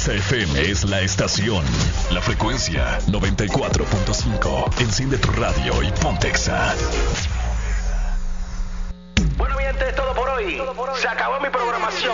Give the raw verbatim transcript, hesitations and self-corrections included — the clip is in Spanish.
Exa F M es la estación. La frecuencia noventa y cuatro punto cinco. Enciende tu radio y ponte Exa. Bueno, mi gente, es todo por hoy. Se acabó mi programación.